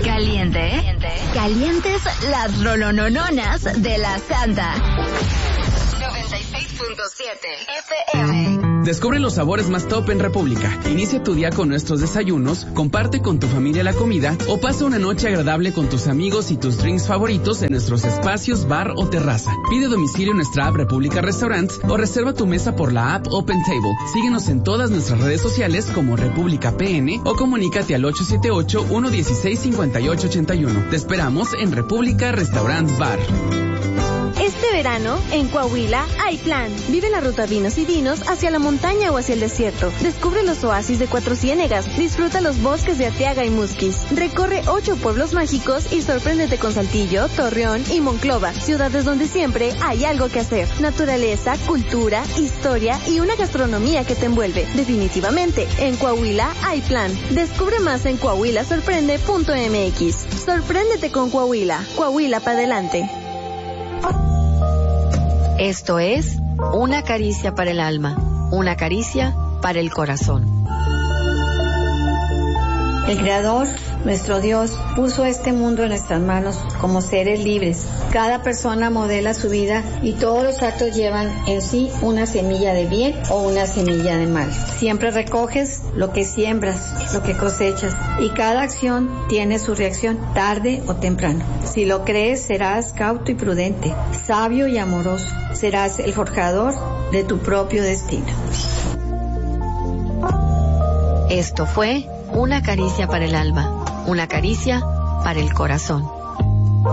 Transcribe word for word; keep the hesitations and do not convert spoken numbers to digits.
Caliente, calientes las rolonononas de la Santa. noventa y seis punto siete F M. Descubre los sabores más top en República. Inicia tu día con nuestros desayunos, comparte con tu familia la comida o pasa una noche agradable con tus amigos y tus drinks favoritos en nuestros espacios bar o terraza. Pide domicilio en nuestra app República Restaurants o reserva tu mesa por la app Open Table. Síguenos en todas nuestras redes sociales como República P N o comunícate al ocho siete ocho, uno uno seis, cinco ocho ocho uno. Te esperamos en República Restaurant Bar. Este verano, en Coahuila, hay plan. Vive la ruta Vinos y Dinos hacia la montaña o hacia el desierto. Descubre los oasis de Cuatro Ciénegas. Disfruta los bosques de Arteaga y Musquis. Recorre ocho pueblos mágicos y sorpréndete con Saltillo, Torreón y Monclova. Ciudades donde siempre hay algo que hacer. Naturaleza, cultura, historia y una gastronomía que te envuelve. Definitivamente, en Coahuila hay plan. Descubre más en coahuila sorprende punto m x. Sorpréndete con Coahuila. Coahuila para adelante. Esto es Una caricia para el alma, una caricia para el corazón. El Creador, nuestro Dios, puso este mundo en nuestras manos como seres libres. Cada persona modela su vida y todos los actos llevan en sí una semilla de bien o una semilla de mal. Siempre recoges lo que siembras, lo que cosechas, y cada acción tiene su reacción, tarde o temprano. Si lo crees, serás cauto y prudente, sabio y amoroso. Serás el forjador de tu propio destino. Esto fue Una caricia para el alma, una caricia para el corazón.